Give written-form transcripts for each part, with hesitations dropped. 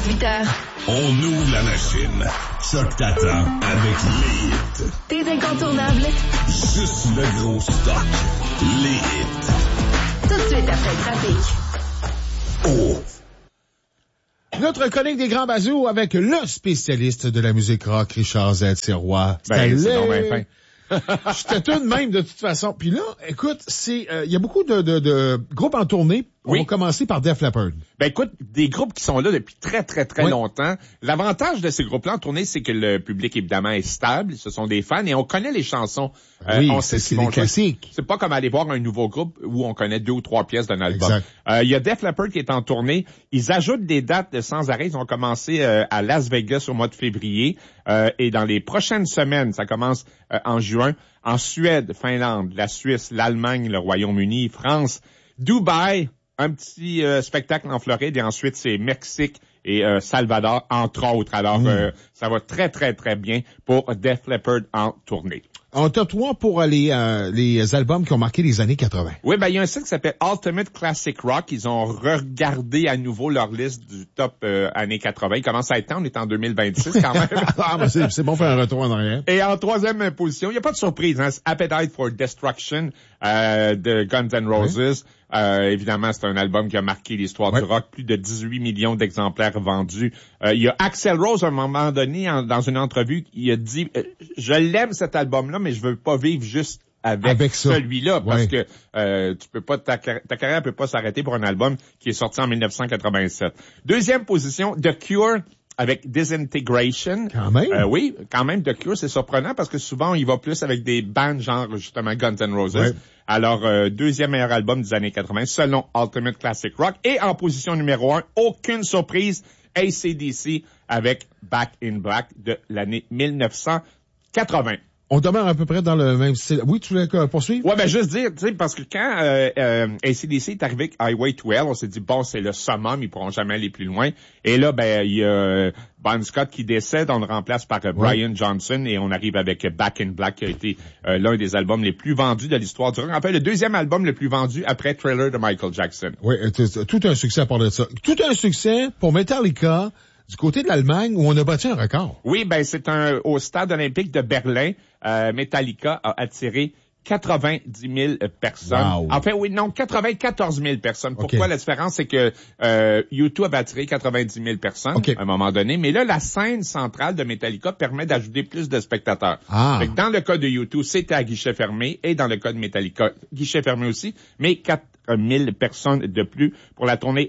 18h. On ouvre la machine. Choc t'attend avec les hits. Tes incontournables. Juste le gros stock. Les hits. Tout de suite après le trafic. Oh! Notre collègue des Grands Bazous avec le spécialiste de la musique rock, Richard Z. Sirois. Ben, c'est donc bien fin. J'étais tout de même de toute façon. Puis là, écoute, il y a beaucoup de groupes en tournée. Oui. On va commencer par Def Leppard. Ben écoute, des groupes qui sont là depuis très Oui. longtemps. L'avantage de ces groupes-là en tournée, c'est que le public évidemment est stable, ce sont des fans et on connaît les chansons. Oui, on sait ce c'est qu'ils des vont jouer. classiques. C'est pas comme aller voir un nouveau groupe où on connaît 2 ou 3 pièces d'un album. Exact. Il y a Def Leppard qui est en tournée. Ils ajoutent des dates sans arrêt. Ils ont commencé à Las Vegas au mois de février et dans les prochaines semaines, ça commence en juin, en Suède, Finlande, la Suisse, l'Allemagne, le Royaume-Uni, France, Dubaï, un petit spectacle en Floride et ensuite c'est Mexique et Salvador, entre autres. Alors, ça va très bien pour Def Leppard en tournée. En top 3 pour les albums qui ont marqué les années 80. Oui, ben il y a un site qui s'appelle Ultimate Classic Rock. Ils ont regardé à nouveau leur liste du top années 80. Il commence à être temps, on est en 2026 quand même. Ah, ben c'est bon faire un retour en arrière. Et en troisième position, il n'y a pas de surprise, hein, c'est Appetite for Destruction de Guns N' Roses. Évidemment, c'est un album qui a marqué l'histoire du rock. Plus de 18 millions d'exemplaires vendus. Il y a Axl Rose, à un moment donné, dans une entrevue, il a dit je l'aime cet album-là, mais je veux pas vivre juste avec celui-là, parce que tu peux pas ta carrière peut pas s'arrêter pour un album qui est sorti en 1987. Deuxième position, The Cure avec Disintegration. Quand même. Oui, quand même, The Cure, c'est surprenant parce que souvent, il va plus avec des bands genre, justement, Guns N' Roses. Ouais. Alors, deuxième meilleur album des années 80, selon Ultimate Classic Rock. Et en position numéro 1, aucune surprise, AC/DC avec Back in Black de l'année 1980. On demeure à peu près dans le même style. Oui, tu voulais poursuivre? Ouais, ben juste dire, tu sais, parce que quand AC/DC est arrivé avec Highway to Hell, on s'est dit, bon, c'est le summum, ils pourront jamais aller plus loin. Et là, ben, il y a Bon Scott qui décède, on le remplace par Brian Johnson et on arrive avec Back in Black qui a été l'un des albums les plus vendus de l'histoire du rock. En fait, le deuxième album le plus vendu après Thriller de Michael Jackson. Oui, tout un succès à part de ça. Tout un succès pour Metallica du côté de l'Allemagne où on a battu un record. Oui, ben c'est au stade olympique de Berlin. Metallica a attiré 90 000 personnes. Wow. En fait, oui, non, 94 000 personnes. Pourquoi la différence? C'est que U2 avait attiré 90 000 personnes à un moment donné, mais là, la scène centrale de Metallica permet d'ajouter plus de spectateurs. Fait que dans le cas de U2, c'était à guichet fermé, et dans le cas de Metallica, guichet fermé aussi, mais 4 000 personnes de plus pour la tournée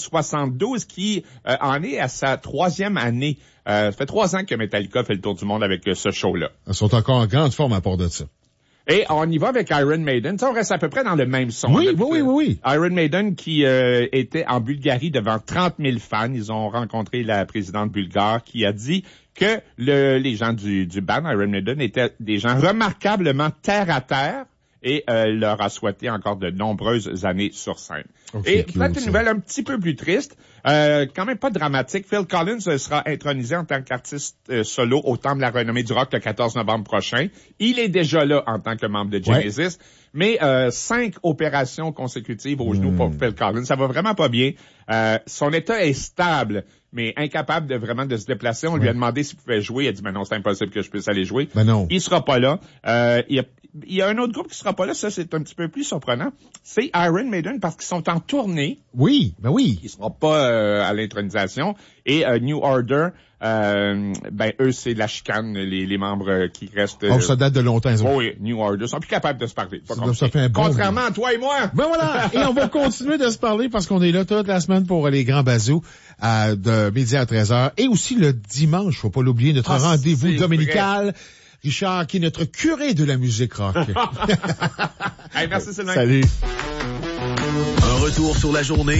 M72 qui en est à sa 3e année. Ça fait 3 ans que Metallica fait le tour du monde avec ce show-là. Ils sont encore en grande forme à part de ça. Et on y va avec Iron Maiden. Ça, on reste à peu près dans le même son. Oui. Iron Maiden qui était en Bulgarie devant 30 000 fans. Ils ont rencontré la présidente bulgare qui a dit que les gens du band Iron Maiden étaient des gens remarquablement terre à terre et leur a souhaité encore de nombreuses années sur scène. Et peut-être une nouvelle un petit peu plus triste, quand même pas dramatique. Phil Collins sera intronisé en tant qu'artiste solo au Temple de la renommée du rock le 14 novembre prochain. Il est déjà là en tant que membre de Genesis, mais 5 opérations consécutives au genou pour Phil Collins. Ça va vraiment pas bien. Son état est stable, mais incapable de se déplacer. On lui a demandé s'il pouvait jouer. Il a dit, mais non, c'est impossible que je puisse aller jouer. Ben non. Il sera pas là. Il y a un autre groupe qui sera pas là, ça c'est un petit peu plus surprenant. C'est Iron Maiden parce qu'ils sont en tournée. Oui, ben oui. Ils seront pas à l'intronisation. Et New Order, ben eux c'est de la chicane, les membres qui restent. Ça date de longtemps. Oui, New Order sont plus capables de se parler. Ça fait un bon contrairement à toi et moi. Ben voilà. Et on va continuer de se parler parce qu'on est là toute la semaine pour les Grands Bazous de midi à 13h et aussi le dimanche, faut pas l'oublier, notre rendez-vous dominical. Vrai. Richard, qui est notre curé de la musique rock. Hey, merci Sylvain. Salut. Un retour sur la journée